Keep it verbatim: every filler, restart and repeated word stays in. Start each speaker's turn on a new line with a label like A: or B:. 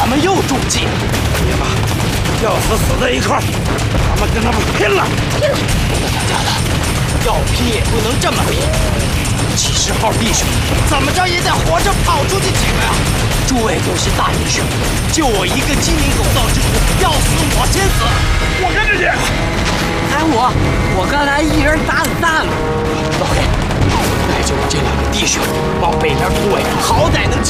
A: 们又中计了。
B: 爹妈，要死死在一块儿，咱们跟他们拼了！
A: 拼了！大家的，要拼也不能这么拼。几十号弟兄，怎么着也得活着跑出去几个呀！诸位都是大英雄，就我一个鸡鸣狗盗之徒，要死我先死！
B: 我跟着你。
A: 还我，我刚才一人打死三个。老黑，带着我这两个弟兄往北边突围，好歹能。